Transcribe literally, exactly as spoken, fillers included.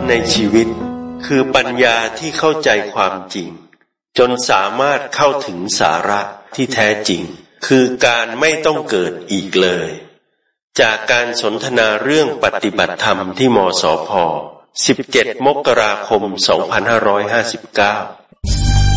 ในชีวิตคือปัญญาที่เข้าใจความจริงจนสามารถเข้าถึงสาระที่แท้จริงคือการไม่ต้องเกิดอีกเลยจากการสนทนาเรื่องปฏิบัติธรรมที่มสพ สิบเจ็ด มกราคม สองพันห้าร้อยห้าสิบเก้า